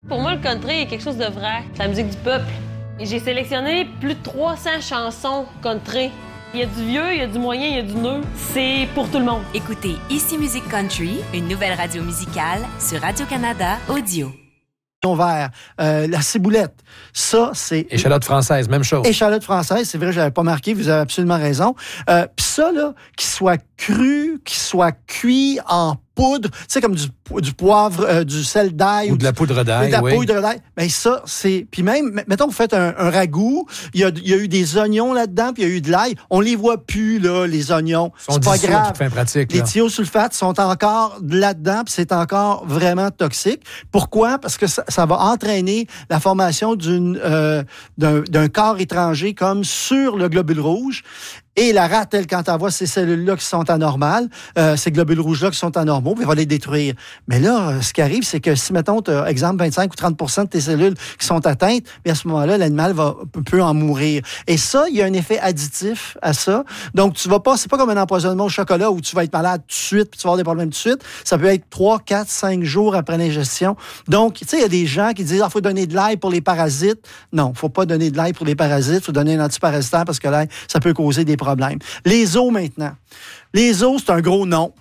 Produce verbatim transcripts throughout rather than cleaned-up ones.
Pour moi, le country est quelque chose de vrai. C'est la musique du peuple. Et j'ai sélectionné plus de trois cents chansons country. Il y a du vieux, il y a du moyen, il y a du neuf. C'est pour tout le monde. Écoutez Ici Musique Country, une nouvelle radio musicale sur Radio-Canada Audio. Vert, euh, la ciboulette, ça, c'est... Échalote française, même chose. Échalote française, c'est vrai, je l'avais pas marqué, vous avez absolument raison. Euh, Puis ça, là, qu'il soit cru, qu'il soit cuit en poudre, tu sais, comme du, du poivre, euh, du sel d'ail. Ou de la poudre d'ail, de la oui. poudre d'ail. Bien, ça, c'est... Puis même, mettons, vous faites un, un ragoût, il y a, il y a eu des oignons là-dedans, puis il y a eu de l'ail. On les voit plus, là, les oignons. Ils sont c'est pas dissous, grave. à toute fin pratique, les là. thiosulfates sont encore là-dedans, puis c'est encore vraiment toxique. Pourquoi? Parce que ça, ça va entraîner la formation d'une, euh, d'un, d'un corps étranger comme sur le globule rouge. Et la rate, elle, quand elle voit ces cellules-là qui sont anormales, euh, ces globules rouges-là qui sont anormaux, puis elle va les détruire. Mais là, ce qui arrive, c'est que si, mettons, tu as, exemple, vingt-cinq ou trente pour cent de tes cellules qui sont atteintes, bien à ce moment-là, l'animal va, peut en mourir. Et ça, il y a un effet additif à ça. Donc, tu vas pas, c'est pas comme un empoisonnement au chocolat où tu vas être malade tout de suite, puis tu vas avoir des problèmes tout de suite. Ça peut être trois, quatre, cinq jours après l'ingestion. Donc, tu sais, il y a des gens qui disent, il ah, faut donner de l'ail pour les parasites. Non, faut pas donner de l'ail pour les parasites. Il faut donner un antiparasitant parce que l'ail, ça peut causer des problèmes. Les os, maintenant. Les os, c'est un gros non.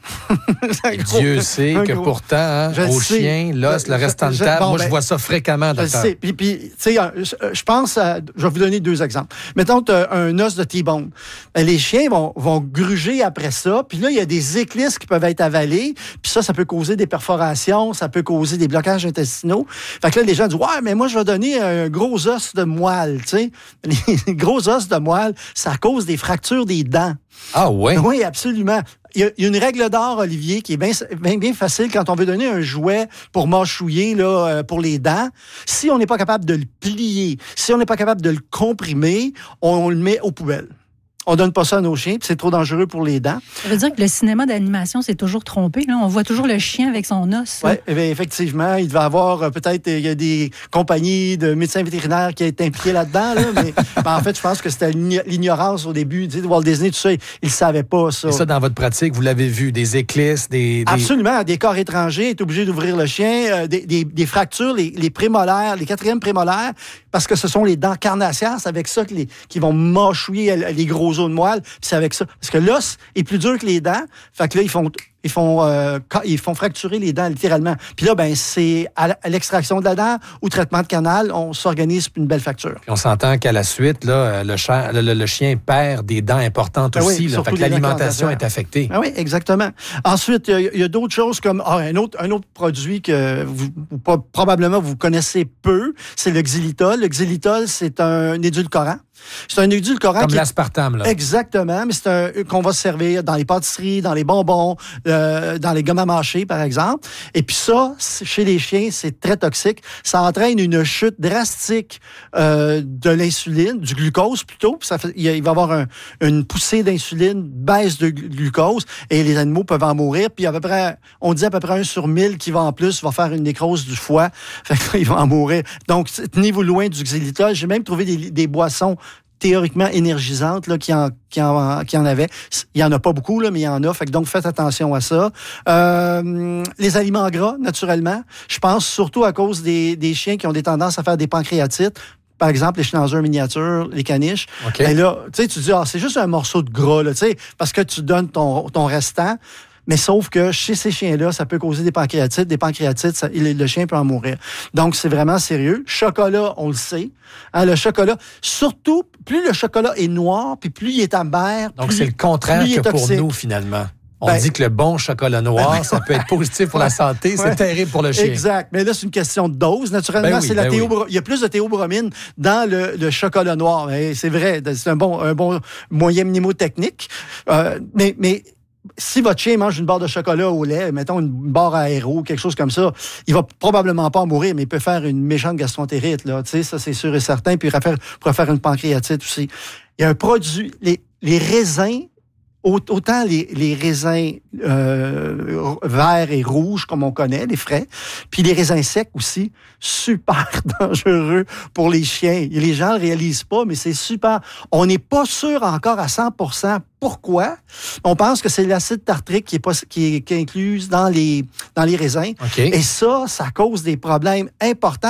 un gros, Dieu sait que gros... pourtant, hein, au sais. chien, l'os, le restant de table, bon, moi, ben, je vois ça fréquemment, docteur. Je sais. Puis, puis tu sais, je, je pense à... Je vais vous donner deux exemples. Mettons, tu as un os de T-bone. Ben, les chiens vont, vont gruger après ça. Puis là, il y a des éclisses qui peuvent être avalées. Puis ça, ça peut causer des perforations. Ça peut causer des blocages intestinaux. Fait que là, les gens disent, ouais, mais moi, je vais donner un gros os de moelle, tu sais. Les gros os de moelle, ça cause des fractures des dents. Ah ouais? Oui, absolument. Il y, a, il y a une règle d'or, Olivier, qui est bien, bien, bien facile quand on veut donner un jouet pour mâchouiller, là, pour les dents. Si on n'est pas capable de le plier, si on n'est pas capable de le comprimer, on, on le met aux poubelles. On donne pas ça à nos chiens, puis c'est trop dangereux pour les dents. Ça veut dire que le cinéma d'animation s'est toujours trompé. Là. On voit toujours le chien avec son os. Oui, effectivement. Il devait avoir, euh, peut-être, il y a des compagnies de médecins vétérinaires qui étaient impliqués là-dedans. Là, mais ben, en fait, je pense que c'était l'ignorance au début. Tu sais, Walt Disney, tout ça, il ne savait pas ça. Et ça, dans votre pratique, vous l'avez vu, des éclisses, des... des... Absolument. Des corps étrangers, est obligé d'ouvrir le chien, euh, des, des, des fractures, les, les prémolaires, les quatrièmes prémolaires, parce que ce sont les dents carnassières. C'est avec ça que les, qui vont mâchouiller les gros os de moelle, puis c'est avec ça. Parce que l'os est plus dur que les dents, fait que là, ils font... Ils font, euh, ils font fracturer les dents, littéralement. Puis là, ben, c'est à l'extraction de la dent ou traitement de canal, on s'organise pour une belle fracture. Puis on s'entend qu'à la suite, là, le, chien, le, le chien perd des dents importantes ben aussi. Oui, là, fait que l'alimentation est affectée. Ben oui, exactement. Ensuite, il y, y a d'autres choses comme ah, un, autre, un autre produit que vous, probablement vous connaissez peu, c'est le xylitol. Le xylitol, c'est un édulcorant. C'est un édulcorant. Comme l'aspartame, là. Exactement, mais c'est un qu'on va se servir dans les pâtisseries, dans les bonbons, euh, dans les gommes à mâcher, par exemple. Et puis ça, chez les chiens, c'est très toxique. Ça entraîne une chute drastique euh, de l'insuline, du glucose plutôt. Ça fait, il va y avoir un, une poussée d'insuline, baisse de glucose, et les animaux peuvent en mourir. Puis à peu près, on dit à peu près un sur mille qui va en plus va faire une nécrose du foie. Fait qu'ils vont en mourir. Donc, tenez-vous loin du xylitol. J'ai même trouvé des, des boissons théoriquement énergisantes là, qui, en, qui, en, qui en avait. Il n'y en a pas beaucoup, là, mais il y en a. Fait que donc, faites attention à ça. Euh, les aliments gras, naturellement. Je pense surtout à cause des, des chiens qui ont des tendances à faire des pancréatites. Par exemple, les schnauzers miniatures, les caniches. Okay. Et là, tu sais, tu dis, ah, c'est juste un morceau de gras, là, tu sais, parce que tu donnes ton, ton restant. Mais sauf que chez ces chiens-là, ça peut causer des pancréatites. Des pancréatites, ça, le chien peut en mourir. Donc, c'est vraiment sérieux. Chocolat, on le sait. Hein, le chocolat, surtout, plus le chocolat est noir, puis plus il est amer. Donc, plus, c'est le contraire que pour nous, finalement. On ben, dit que le bon chocolat noir, ben, ça peut être positif pour la santé, c'est ouais, terrible pour le chien. Exact. Mais là, c'est une question de dose. Naturellement, ben oui, c'est la ben théobro... oui. il y a plus de théobromine dans le, le chocolat noir. Mais c'est vrai, c'est un bon, un bon moyen mnémotechnique. Euh, mais, mais si votre chien mange une barre de chocolat au lait, mettons une barre à aéro, quelque chose comme ça, il va probablement pas en mourir, mais il peut faire une méchante gastroentérite, là. Tu sais, ça, c'est sûr et certain. Puis il pourrait faire, pourrait faire une pancréatite aussi. Il y a un produit, les, les raisins, autant les, les raisins euh, verts et rouges, comme on connaît, les frais, puis les raisins secs aussi, super dangereux pour les chiens. Et les gens ne le réalisent pas, mais c'est super. On n'est pas sûr encore à cent pour cent pourquoi. On pense que c'est l'acide tartrique qui est, pas, qui est, qui est inclus dans les, dans les raisins. Okay. Et ça, ça cause des problèmes importants.